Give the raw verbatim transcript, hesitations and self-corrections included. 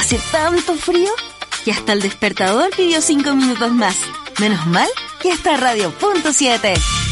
Hace tanto frío que hasta el despertador pidió cinco minutos más. Menos mal que está Radio Punto siete.